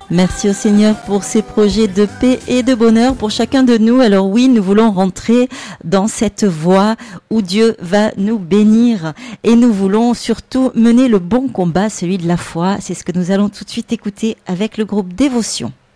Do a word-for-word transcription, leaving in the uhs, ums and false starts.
Merci au Seigneur pour ces projets de paix et de bonheur pour chacun de nous. Alors oui, nous voulons rentrer dans cette voie où Dieu va nous bénir et nous voulons surtout mener le bon combat, celui de la foi. C'est ce que nous allons tout de suite écouter avec le groupe Dévotion.